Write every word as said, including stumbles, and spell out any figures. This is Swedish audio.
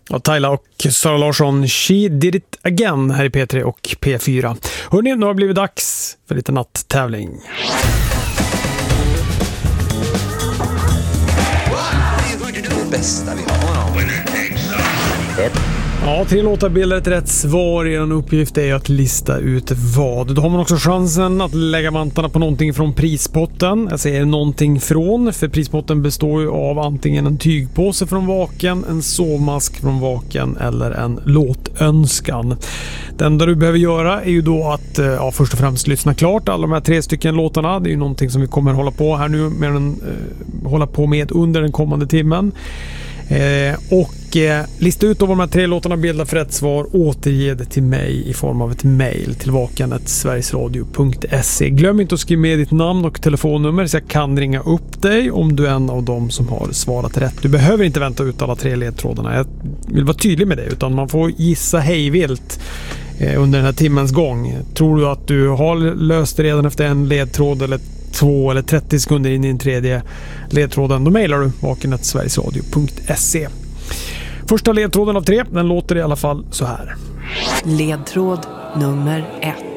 Ja, Tyla och Sara Larsson, She Did It Again här i P tre och P fyra. Hörrni, nu har det blivit dags för lite natttävling. Det bästa vi har. Ja, tre låtar bildar ett rätt svar. En uppgift är att lista ut vad. Då har man också chansen att lägga vantarna på någonting från prispotten. Jag säger någonting från, för prispotten består ju av antingen en tygpåse från Vaken, en sovmask från Vaken eller en låtönskan. Det enda du behöver göra är ju då att ja, först och främst lyssna klart alla de här tre stycken låtarna. Det är ju någonting som vi kommer hålla på här nu med den, eh, hålla på med under den kommande timmen. Eh, och eh, lista ut då vad de här tre låtarna bildar för rätt svar. Återge det till mig i form av ett mejl till vaken snabel-a sverigesradio punkt se. Glöm inte att skriva med ditt namn och telefonnummer så jag kan ringa upp dig om du är en av dem som har svarat rätt. Du behöver inte vänta ut alla tre ledtrådarna. Jag vill vara tydlig med det, utan man får gissa hejvilt eh, under den här timmens gång. Tror du att du har löst det redan efter en ledtråd eller två eller trettio sekunder in i den tredje ledtråden, då mejlar du vaken snabel-a sverigesradio punkt se. Första ledtråden av tre, den låter i alla fall så här. Ledtråd nummer ett.